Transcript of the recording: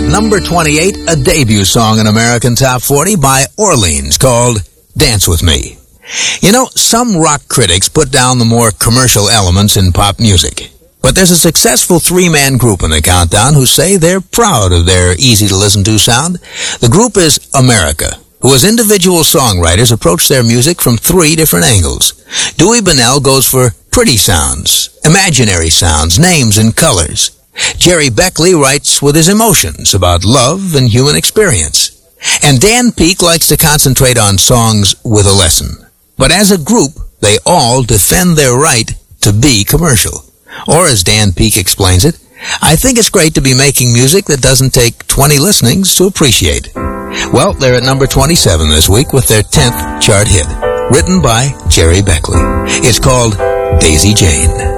Number 28, a debut song in American Top 40 by Orleans called Dance With Me. You know, some rock critics put down the more commercial elements in pop music. But there's a successful three-man group in the countdown who say they're proud of their easy-to-listen-to sound. The group is America, who as individual songwriters approach their music from three different angles. Dewey Bunnell goes for pretty sounds, imaginary sounds, names and colors. Jerry Beckley writes with his emotions about love and human experience. And Dan Peek likes to concentrate on songs with a lesson. But as a group, they all defend their right to be commercial. Or as Dan Peek explains it, I think it's great to be making music that doesn't take 20 listenings to appreciate. Well, they're at number 27 this week with their 10th chart hit, written by Jerry Beckley. It's called Daisy Jane.